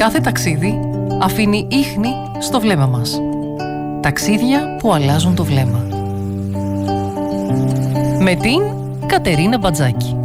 Κάθε ταξίδι αφήνει ίχνη στο βλέμμα μας. Ταξίδια που αλλάζουν το βλέμμα. Με την Κατερίνα Μπατζάκη.